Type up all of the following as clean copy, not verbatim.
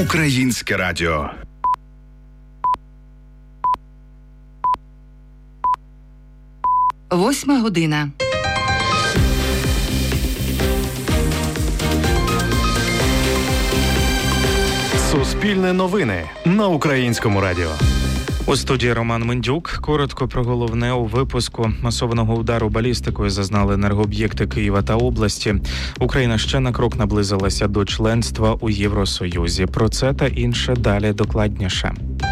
Українське радіо. Восьма година. Суспільне новини на Українському радіо. У студії Роман Мендюк. Коротко про головне у випуску. Масованого удару балістикою зазнали енергооб'єкти Києва та області. Україна ще на крок наблизилася до членства у Євросоюзі. Про це та інше далі докладніше.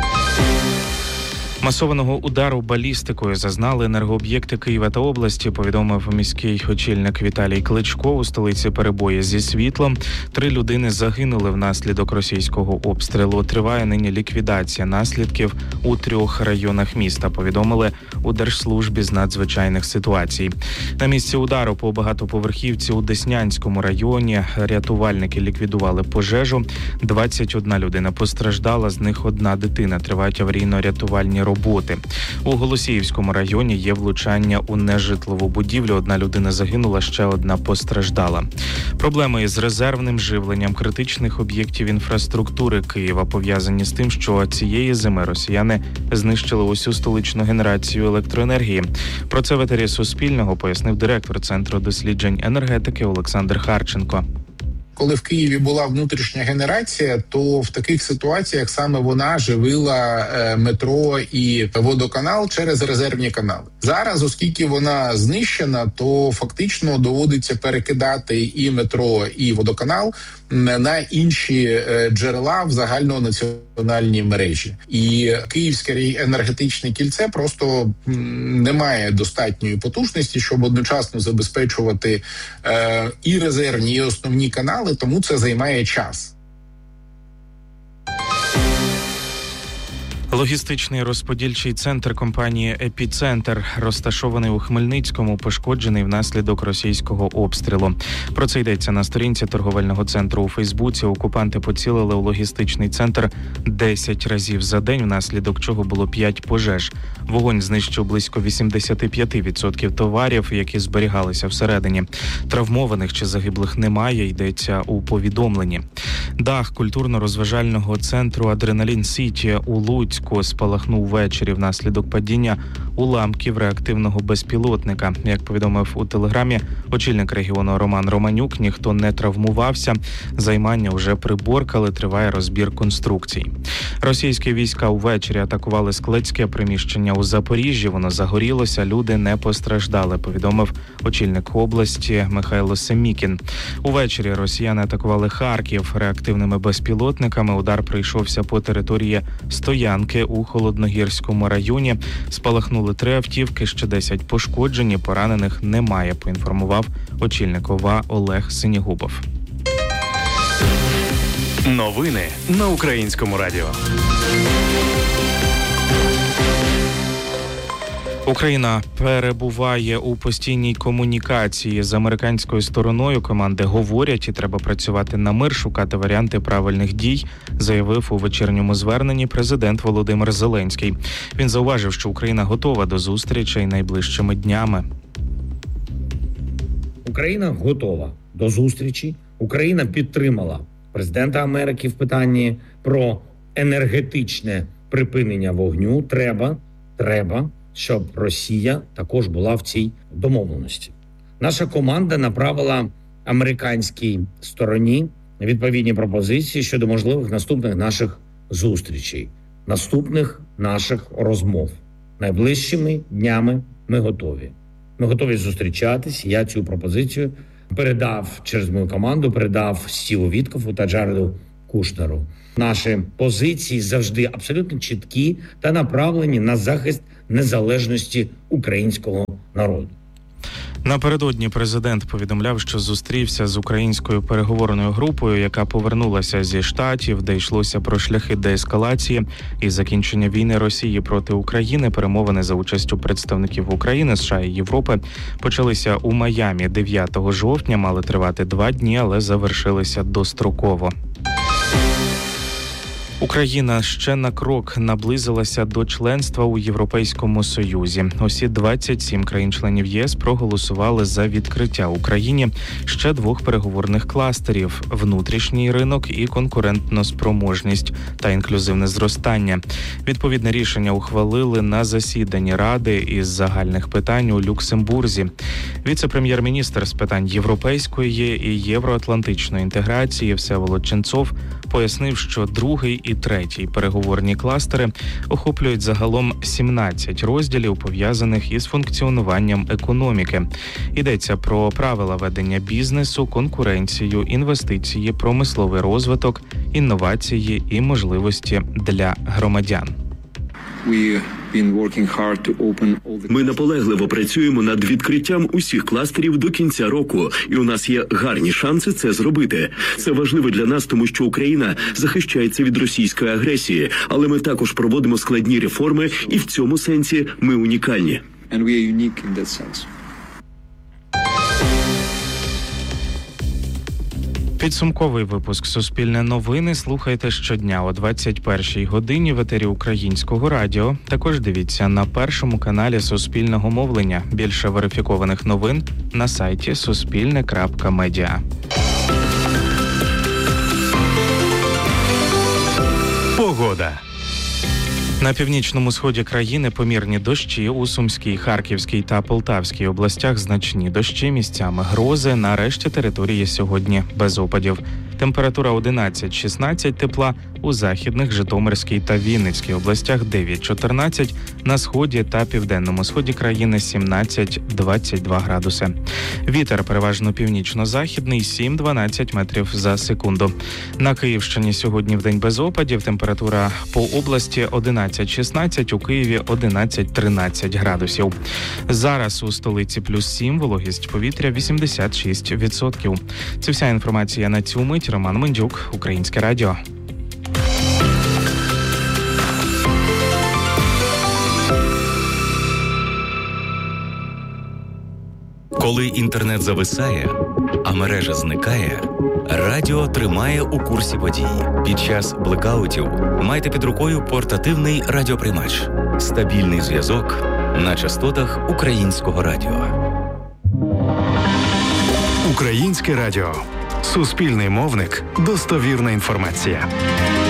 Масованого удару балістикою зазнали енергооб'єкти Києва та області, повідомив міський очільник Віталій Кличко. У столиці перебої зі світлом. 3 людини загинули внаслідок російського обстрілу. Триває нині ліквідація наслідків у 3 районах міста, повідомили у Держслужбі з надзвичайних ситуацій. На місці удару по багатоповерхівці у Деснянському районі рятувальники ліквідували пожежу. 21 людина постраждала, з них 1 дитина. Тривають аварійно-рятувальні роботи. У Голосіївському районі є влучання у нежитлову будівлю. 1 людина загинула, ще 1 постраждала. Проблеми із резервним живленням критичних об'єктів інфраструктури Києва пов'язані з тим, що цієї зими росіяни знищили усю столичну генерацію електроенергії. Про це в етері Суспільного пояснив директор Центру досліджень енергетики Олександр Харченко. Коли в Києві була внутрішня генерація, то в таких ситуаціях саме вона живила метро і водоканал через резервні канали. Зараз, оскільки вона знищена, то фактично доводиться перекидати і метро, і водоканал на інші джерела в загальнонаціональній мережі. І Київське енергетичне кільце просто не має достатньої потужності, щоб одночасно забезпечувати і резервні, і основні канали, тому це займає час. Логістичний розподільчий центр компанії «Епіцентр», розташований у Хмельницькому, пошкоджений внаслідок російського обстрілу. Про це йдеться на сторінці торговельного центру у Фейсбуці. Окупанти поцілили у логістичний центр 10 разів за день, внаслідок чого було 5 пожеж. Вогонь знищив близько 85% товарів, які зберігалися всередині. Травмованих чи загиблих немає, йдеться у повідомленні. Дах культурно-розважального центру «Адреналін Сіті» у Луцьку спалахнув ввечері внаслідок падіння уламків реактивного безпілотника. Як повідомив у Телеграмі очільник регіону Роман Романюк, ніхто не травмувався. Займання вже приборкали, триває розбір конструкцій. Російські війська увечері атакували складське приміщення у Запоріжжі. Воно загорілося, люди не постраждали, повідомив очільник області Михайло Семікін. Увечері росіяни атакували Харків реактивними безпілотниками. Удар прийшовся по території стоянки у Холодногірському районі. Спалахнули 3 автівки, ще 10 пошкоджені, поранених немає, поінформував очільник ОВА Олег Синігубов. Новини на Українському радіо. Україна перебуває у постійній комунікації з американською стороною. Команди говорять, і треба працювати на мир, шукати варіанти правильних дій, заявив у вечірньому зверненні президент Володимир Зеленський. Він зауважив, що Україна готова до зустрічей найближчими днями. Україна готова до зустрічі. Україна підтримала президента Америки в питанні про енергетичне припинення вогню. Треба, щоб Росія також була в цій домовленості. Наша команда направила американській стороні відповідні пропозиції щодо можливих наступних наших зустрічей, наступних наших розмов. Найближчими днями ми готові. Ми готові зустрічатись. Я цю пропозицію передав через мою команду, передав Стіву Віткофу та Джареду Кушнеру. Наші позиції завжди абсолютно чіткі та направлені на захист незалежності українського народу. Напередодні президент повідомляв, що зустрівся з українською переговорною групою, яка повернулася зі Штатів, де йшлося про шляхи деескалації і закінчення війни Росії проти України. Перемовини за участю представників України, США і Європи почалися у Майамі 9 жовтня, мали тривати 2 дні, але завершилися достроково. Україна ще на крок наблизилася до членства у Європейському Союзі. Усі 27 країн-членів ЄС проголосували за відкриття Україні ще 2 переговорних кластерів – внутрішній ринок і конкурентноспроможність та інклюзивне зростання. Відповідне рішення ухвалили на засіданні Ради із загальних питань у Люксембурзі. Віце-прем'єр-міністр з питань європейської і євроатлантичної інтеграції Всеволод Ченцов пояснив, що другий і третій переговорні кластери охоплюють загалом 17 розділів, пов'язаних із функціонуванням економіки. Йдеться про правила ведення бізнесу, конкуренцію, інвестиції, промисловий розвиток, інновації і можливості для громадян. Ми наполегливо працюємо над відкриттям усіх кластерів до кінця року, і у нас є гарні шанси це зробити. Це важливо для нас, тому що Україна захищається від російської агресії, але ми також проводимо складні реформи, і в цьому сенсі ми унікальні. Підсумковий випуск «Суспільне новини» слухайте щодня о 21-й годині в етері Українського радіо. Також дивіться на першому каналі Суспільного мовлення. Більше верифікованих новин на сайті suspilne.media. Погода. На північному сході країни помірні дощі, у Сумській, Харківській та Полтавській областях значні дощі, місцями грози, на решті території сьогодні без опадів. Температура 11-16 тепла, у Західних, Житомирській та Вінницькій областях 9-14, на сході та південному сході країни 17-22 градуси. Вітер переважно північно-західний 7-12 метрів за секунду. На Київщині сьогодні вдень без опадів, температура по області 11-16, у Києві 11-13 градусів. Зараз у столиці +7, вологість повітря 86%. Це вся інформація на цю мить. Роман Мендюк, Українське радіо. Коли інтернет зависає, а мережа зникає, радіо тримає у курсі подій. Під час блекаутів майте під рукою портативний радіоприймач. Стабільний зв'язок на частотах Українського радіо. Українське радіо. Суспільний мовник. Достовірна інформація.